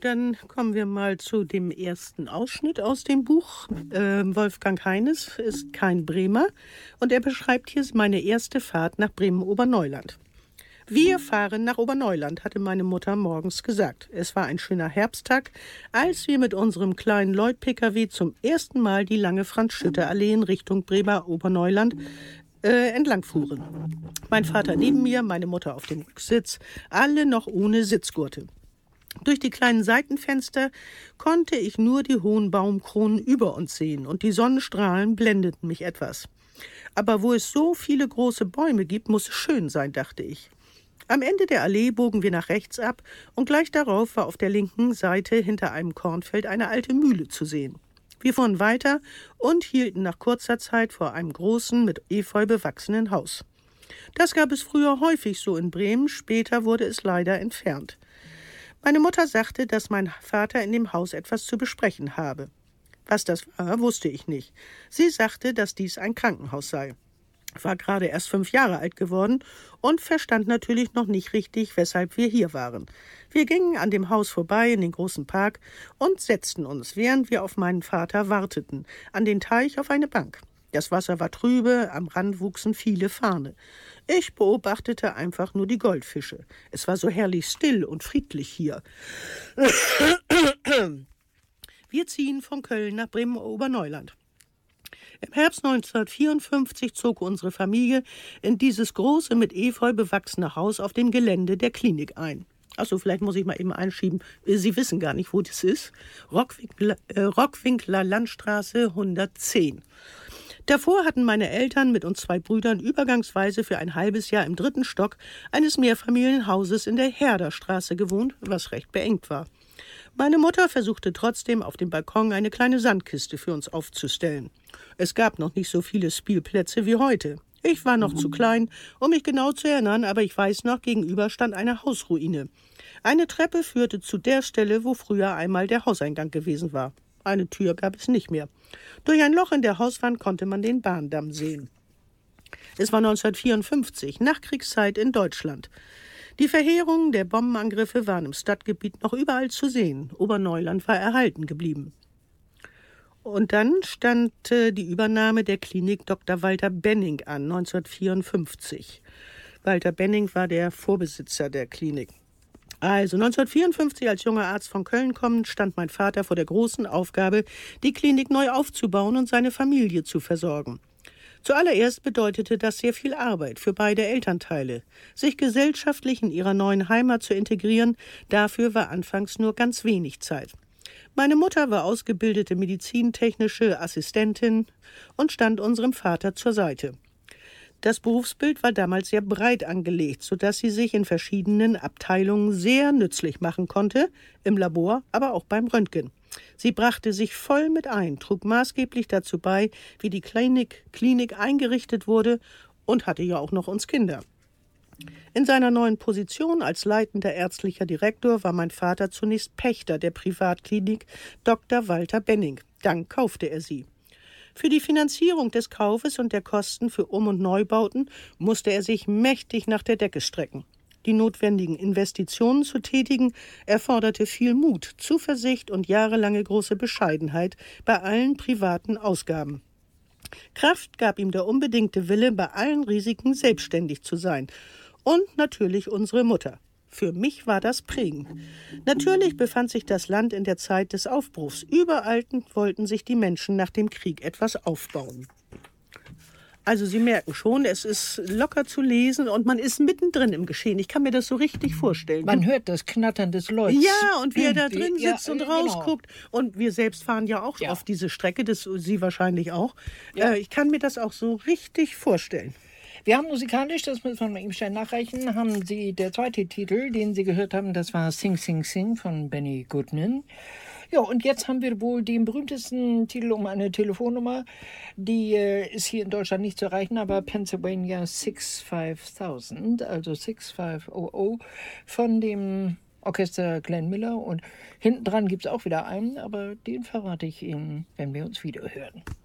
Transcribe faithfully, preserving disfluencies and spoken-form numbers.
dann kommen wir mal zu dem ersten Ausschnitt aus dem Buch. Äh, Wolfgang Heines ist kein Bremer und er beschreibt hier meine erste Fahrt nach Bremen-Oberneuland. Wir fahren nach Oberneuland, hatte meine Mutter morgens gesagt. Es war ein schöner Herbsttag, als wir mit unserem kleinen Lloyd-P K W zum ersten Mal die lange Franz-Schütte-Allee in Richtung Bremer-Oberneuland äh, entlang fuhren. Mein Vater neben mir, meine Mutter auf dem Rücksitz, alle noch ohne Sitzgurte. Durch die kleinen Seitenfenster konnte ich nur die hohen Baumkronen über uns sehen und die Sonnenstrahlen blendeten mich etwas. Aber wo es so viele große Bäume gibt, muss es schön sein, dachte ich. Am Ende der Allee bogen wir nach rechts ab und gleich darauf war auf der linken Seite hinter einem Kornfeld eine alte Mühle zu sehen. Wir fuhren weiter und hielten nach kurzer Zeit vor einem großen, mit Efeu bewachsenen Haus. Das gab es früher häufig so in Bremen, später wurde es leider entfernt. Meine Mutter sagte, dass mein Vater in dem Haus etwas zu besprechen habe. Was das war, wusste ich nicht. Sie sagte, dass dies ein Krankenhaus sei. Ich war gerade erst fünf Jahre alt geworden und verstand natürlich noch nicht richtig, weshalb wir hier waren. Wir gingen an dem Haus vorbei in den großen Park und setzten uns, während wir auf meinen Vater warteten, an den Teich auf eine Bank. Das Wasser war trübe, am Rand wuchsen viele Farne. Ich beobachtete einfach nur die Goldfische. Es war so herrlich still und friedlich hier. Wir ziehen von Köln nach Bremen-Oberneuland. Im Herbst neunzehnhundertvierundfünfzig zog unsere Familie in dieses große, mit Efeu bewachsene Haus auf dem Gelände der Klinik ein. Achso, vielleicht muss ich mal eben einschieben, Sie wissen gar nicht, wo das ist. Rockwinkler, äh, Rockwinkler Landstraße hundertzehn. Davor hatten meine Eltern mit uns zwei Brüdern übergangsweise für ein halbes Jahr im dritten Stock eines Mehrfamilienhauses in der Herderstraße gewohnt, was recht beengt war. Meine Mutter versuchte trotzdem auf dem Balkon eine kleine Sandkiste für uns aufzustellen. Es gab noch nicht so viele Spielplätze wie heute. Ich war noch zu klein, um mich genau zu erinnern, aber ich weiß noch, gegenüber stand eine Hausruine. Eine Treppe führte zu der Stelle, wo früher einmal der Hauseingang gewesen war. Eine Tür gab es nicht mehr. Durch ein Loch in der Hauswand konnte man den Bahndamm sehen. Es war neunzehnhundertvierundfünfzig, Nachkriegszeit in Deutschland. Die Verheerungen der Bombenangriffe waren im Stadtgebiet noch überall zu sehen. Oberneuland war erhalten geblieben. Und dann stand äh, die Übernahme der Klinik Doktor Walter Benning an, neunzehnhundertvierundfünfzig. Walter Benning war der Vorbesitzer der Klinik. Also neunzehnhundertvierundfünfzig, als junger Arzt von Köln kommend, stand mein Vater vor der großen Aufgabe, die Klinik neu aufzubauen und seine Familie zu versorgen. Zuallererst bedeutete das sehr viel Arbeit für beide Elternteile. Sich gesellschaftlich in ihrer neuen Heimat zu integrieren, dafür war anfangs nur ganz wenig Zeit. Meine Mutter war ausgebildete medizintechnische Assistentin und stand unserem Vater zur Seite. Das Berufsbild war damals sehr breit angelegt, sodass sie sich in verschiedenen Abteilungen sehr nützlich machen konnte, im Labor, aber auch beim Röntgen. Sie brachte sich voll mit ein, trug maßgeblich dazu bei, wie die Klinik, Klinik eingerichtet wurde und hatte ja auch noch uns Kinder. In seiner neuen Position als leitender ärztlicher Direktor war mein Vater zunächst Pächter der Privatklinik Doktor Walter Benning. Dann kaufte er sie. Für die Finanzierung des Kaufes und der Kosten für Um- und Neubauten musste er sich mächtig nach der Decke strecken. Die notwendigen Investitionen zu tätigen, erforderte viel Mut, Zuversicht und jahrelange große Bescheidenheit bei allen privaten Ausgaben. Kraft gab ihm der unbedingte Wille, bei allen Risiken selbstständig zu sein. Und natürlich unsere Mutter. Für mich war das prägend. Natürlich befand sich das Land in der Zeit des Aufbruchs. Überall wollten sich die Menschen nach dem Krieg etwas aufbauen. Also Sie merken schon, es ist locker zu lesen und man ist mittendrin im Geschehen. Ich kann mir das so richtig vorstellen. Man hört das Knattern des Leuchts. Ja, und wie er da drin sitzt ja, und genau. rausguckt. Und wir selbst fahren ja auch ja. auf diese Strecke, das Sie wahrscheinlich auch. Ja. Äh, ich kann mir das auch so richtig vorstellen. Wir haben musikalisch, das müssen wir mal eben schnell nachreichen, haben Sie, der zweite Titel, den Sie gehört haben, das war Sing Sing Sing von Benny Goodman. Ja, und jetzt haben wir wohl den berühmtesten Titel um eine Telefonnummer, die äh, ist hier in Deutschland nicht zu erreichen, aber Pennsylvania six five thousand, also six five hundred von dem Orchester Glenn Miller. Und hinten dran gibt es auch wieder einen, aber den verrate ich Ihnen, wenn wir uns wieder hören.